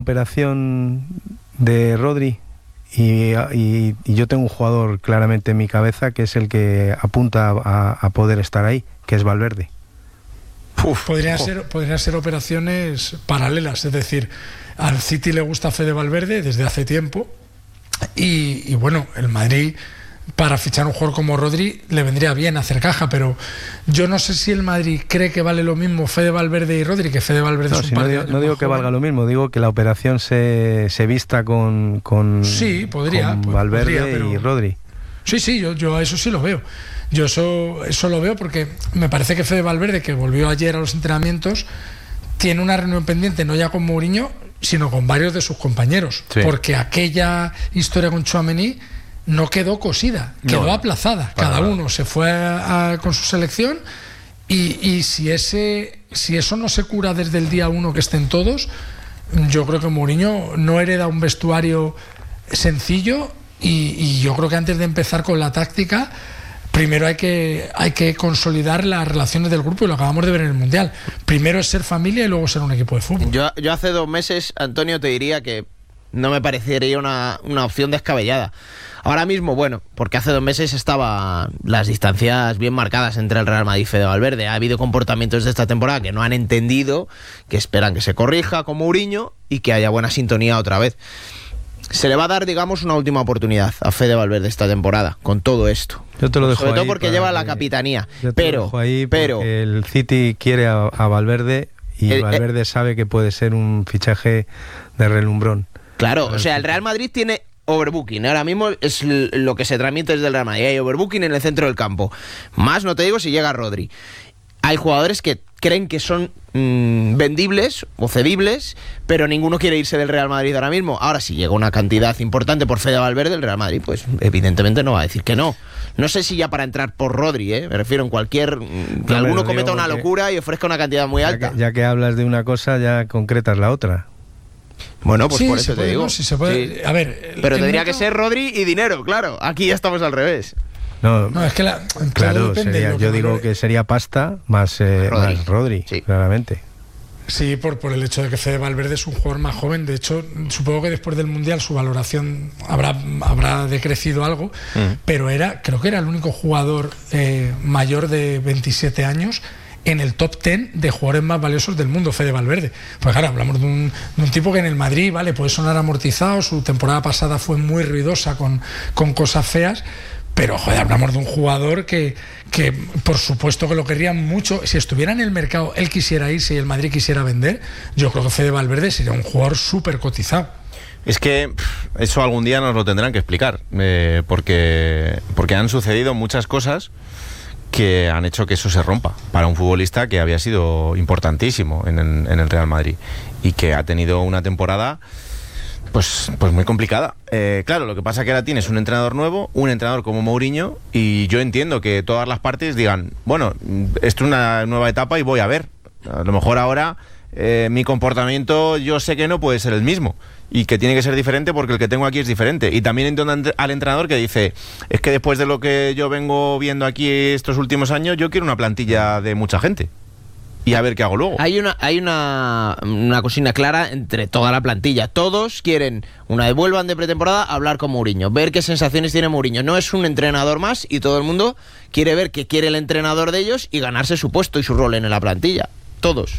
Operación de Rodri y yo tengo un jugador claramente en mi cabeza que es el que apunta a poder estar ahí, que es Valverde. Podrían ser operaciones paralelas, es decir, al City le gusta Fede Valverde desde hace tiempo y bueno, el Madrid para fichar un jugador como Rodri le vendría bien hacer caja, pero yo no sé si el Madrid cree que vale lo mismo Fede Valverde y Rodri, que Fede Valverde es un par de años no digo que valga lo mismo, digo que la operación se vista con Valverde y Rodri. Sí, yo a eso sí lo veo. Yo eso lo veo porque me parece que Fede Valverde, que volvió ayer a los entrenamientos, tiene una reunión pendiente no ya con Mourinho, sino con varios de sus compañeros, sí. Porque aquella historia con Tchouaméni no quedó cosida, quedó aplazada. Cada uno se fue con su selección y si eso no se cura desde el día 1 que estén todos, yo creo que Mourinho no hereda un vestuario sencillo y yo creo que antes de empezar con la táctica, primero hay que consolidar las relaciones del grupo y lo acabamos de ver en el Mundial. Primero es ser familia y luego ser un equipo de fútbol. Yo hace 2 meses, Antonio, te diría que no me parecería una opción descabellada. Ahora mismo, bueno, porque hace 2 meses estaban las distancias bien marcadas entre el Real Madrid y Fede Valverde. Ha habido comportamientos de esta temporada que no han entendido, que esperan que se corrija con Mourinho y que haya buena sintonía otra vez. Se le va a dar, digamos, una última oportunidad a Fede Valverde esta temporada, con todo esto. Yo te lo dejo sobre todo porque lleva la capitanía. Pero el City quiere a Valverde y Valverde sabe que puede ser un fichaje de relumbrón. Claro, o sea, el Real Madrid tiene overbooking. Ahora mismo es lo que se transmite desde el Real Madrid. Hay overbooking en el centro del campo. Más no te digo si llega Rodri. Hay jugadores que creen que son vendibles o cedibles, pero ninguno quiere irse del Real Madrid ahora mismo. Ahora, si llega una cantidad importante por Fede Valverde, el Real Madrid, pues evidentemente no va a decir que no. No sé si ya para entrar por Rodri, me refiero en cualquier... que alguno cometa una locura y ofrezca una cantidad muy alta. Ya que hablas de una cosa, ya concretas la otra. Bueno, pues sí, por eso te digo. Sí, se puede. Sí. A ver, pero tendría que ser Rodri y dinero, claro. Aquí ya estamos al revés. No, es que claro, depende, yo digo que sería pasta más Rodri, sí. Claramente. Sí, por el hecho de que Fede Valverde es un jugador más joven. De hecho, supongo que después del Mundial su valoración habrá decrecido algo, pero creo que era el único jugador mayor de 27 años en el top 10 de jugadores más valiosos del mundo, Fede Valverde. Pues claro, hablamos de un tipo que en el Madrid, vale, puede sonar amortizado, su temporada pasada fue muy ruidosa con cosas feas, pero joder, hablamos de un jugador que por supuesto que lo querrían mucho. Si estuviera en el mercado, él quisiera irse y el Madrid quisiera vender, yo creo que Fede Valverde sería un jugador súper cotizado. Es que eso algún día nos lo tendrán que explicar, porque han sucedido muchas cosas que han hecho que eso se rompa para un futbolista que había sido importantísimo en el Real Madrid y que ha tenido una temporada pues muy complicada. Claro, lo que pasa es que ahora tienes un entrenador nuevo, un entrenador como Mourinho, y yo entiendo que todas las partes digan, bueno, esto es una nueva etapa y voy a ver. A lo mejor ahora mi comportamiento yo sé que no puede ser el mismo y que tiene que ser diferente porque el que tengo aquí es diferente. Y también entiendo al entrenador que dice, es que después de lo que yo vengo viendo aquí estos últimos años, yo quiero una plantilla de mucha gente y a ver qué hago luego. Hay una cocina clara entre toda la plantilla. Todos quieren, una vez vuelvan de pretemporada, hablar con Mourinho, ver qué sensaciones tiene Mourinho. No es un entrenador más y todo el mundo quiere ver qué quiere el entrenador de ellos y ganarse su puesto y su rol en la plantilla. Todos.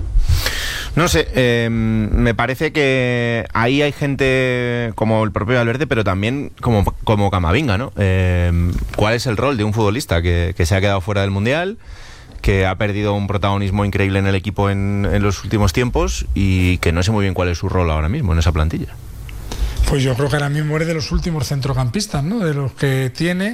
No sé, me parece que ahí hay gente como el propio Valverde, pero también como Camavinga, ¿no? ¿Cuál es el rol de un futbolista que se ha quedado fuera del Mundial, que ha perdido un protagonismo increíble en el equipo en los últimos tiempos y que no sé muy bien cuál es su rol ahora mismo en esa plantilla? Pues yo creo que ahora mismo es de los últimos centrocampistas, ¿no? De los que tiene.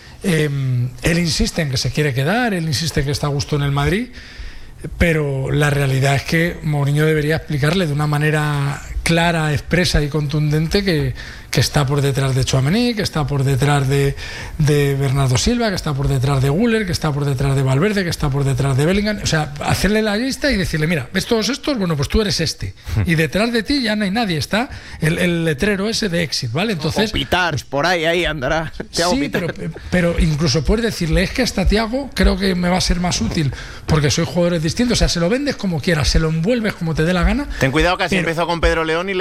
Él insiste en que se quiere quedar, él insiste en que está a gusto en el Madrid, pero la realidad es que Mourinho debería explicarle de una manera clara, expresa y contundente que está por detrás de Tchouaméni, que está por detrás de Bernardo Silva, que está por detrás de Güler, que está por detrás de Valverde, que está por detrás de Bellingham. O sea, hacerle la lista y decirle, mira, ¿ves todos estos? Bueno, pues tú eres este. Y detrás de ti ya no hay nadie, está el letrero ese de exit, ¿vale? Entonces, o Pitar, por ahí andará. Sí, pero incluso puedes decirle, es que hasta Thiago creo que me va a ser más útil porque soy jugadores distintos. O sea, se lo vendes como quieras, se lo envuelves como te dé la gana. Ten cuidado que así empezó con Pedro León y